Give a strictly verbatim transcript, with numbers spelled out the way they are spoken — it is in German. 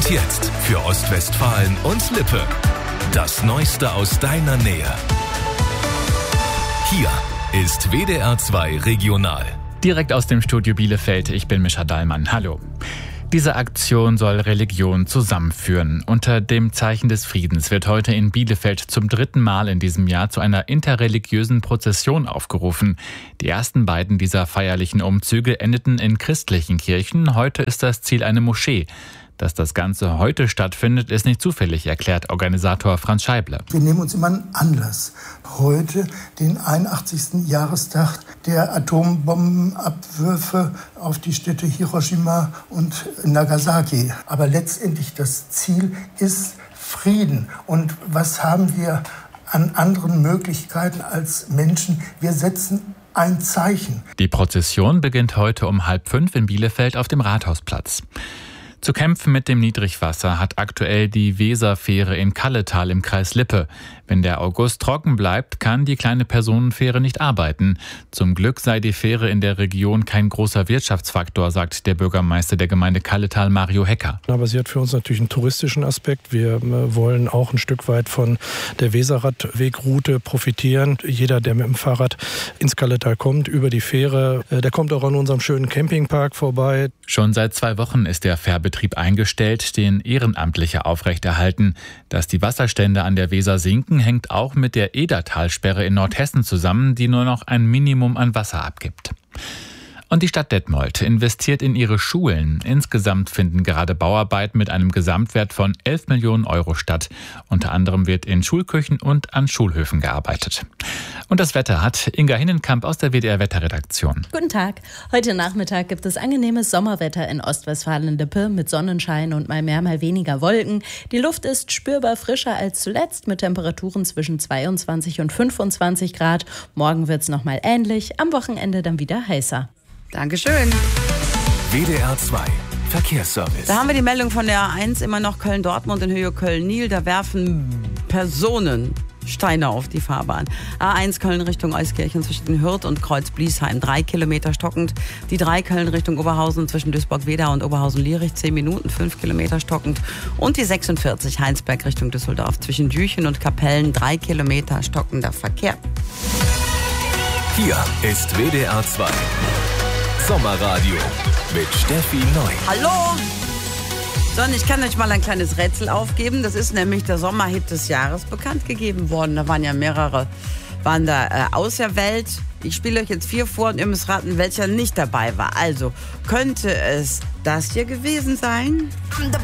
Und jetzt für Ostwestfalen und Lippe. Das Neueste aus deiner Nähe. Hier ist W D R zwei Regional. Direkt aus dem Studio Bielefeld, ich bin Mischa Dallmann. Hallo. Diese Aktion soll Religion zusammenführen. Unter dem Zeichen des Friedens wird heute in Bielefeld zum dritten Mal in diesem Jahr zu einer interreligiösen Prozession aufgerufen. Die ersten beiden dieser feierlichen Umzüge endeten in christlichen Kirchen. Heute ist das Ziel eine Moschee. Dass das Ganze heute stattfindet, ist nicht zufällig, erklärt Organisator Franz Scheible. Wir nehmen uns immer einen Anlass. Heute den einundachtzigsten Jahrestag der Atombombenabwürfe auf die Städte Hiroshima und Nagasaki. Aber letztendlich das Ziel ist Frieden. Und was haben wir an anderen Möglichkeiten als Menschen? Wir setzen ein Zeichen. Die Prozession beginnt heute um halb fünf in Bielefeld auf dem Rathausplatz. Zu kämpfen mit dem Niedrigwasser hat aktuell die Weserfähre in Kalletal im Kreis Lippe. Wenn der August trocken bleibt, kann die kleine Personenfähre nicht arbeiten. Zum Glück sei die Fähre in der Region kein großer Wirtschaftsfaktor, sagt der Bürgermeister der Gemeinde Kalletal, Mario Hecker. Aber sie hat für uns natürlich einen touristischen Aspekt. Wir wollen auch ein Stück weit von der Weserradwegroute profitieren. Jeder, der mit dem Fahrrad ins Kalletal kommt, über die Fähre, der kommt auch an unserem schönen Campingpark vorbei. Schon seit zwei Wochen ist der Fährbetrieb eingestellt, den Ehrenamtliche aufrechterhalten. Dass die Wasserstände an der Weser sinken, hängt auch mit der Edertalsperre in Nordhessen zusammen, die nur noch ein Minimum an Wasser abgibt. Und die Stadt Detmold investiert in ihre Schulen. Insgesamt finden gerade Bauarbeiten mit einem Gesamtwert von elf Millionen Euro statt. Unter anderem wird in Schulküchen und an Schulhöfen gearbeitet. Und das Wetter hat Inga Hinnenkamp aus der W D R-Wetterredaktion. Guten Tag. Heute Nachmittag gibt es angenehmes Sommerwetter in Ostwestfalen-Lippe mit Sonnenschein und mal mehr, mal weniger Wolken. Die Luft ist spürbar frischer als zuletzt mit Temperaturen zwischen zweiundzwanzig und fünfundzwanzig Grad. Morgen wird es nochmal ähnlich, am Wochenende dann wieder heißer. Dankeschön. W D R zwei Verkehrsservice. Da haben wir die Meldung von der A eins, immer noch Köln-Dortmund in Höhe Köln-Nil. Da werfen Personen Steine auf die Fahrbahn. A eins Köln Richtung Euskirchen zwischen Hürth und Kreuz-Bliesheim, drei Kilometer stockend. Die drei Köln Richtung Oberhausen zwischen Duisburg-Wedau und Oberhausen-Lierich, zehn Minuten, fünf Kilometer stockend. Und die sechsundvierzig Heinsberg Richtung Düsseldorf zwischen Düchen und Kapellen, drei Kilometer stockender Verkehr. Hier ist W D R zwei Sommerradio mit Steffi Neu. Hallo! So, und ich kann euch mal ein kleines Rätsel aufgeben. Das ist nämlich der Sommerhit des Jahres bekannt gegeben worden. Da waren ja mehrere, waren da äh, auserwählt. Ich spiele euch jetzt vier vor und ihr müsst raten, welcher nicht dabei war. Also, könnte es das hier gewesen sein?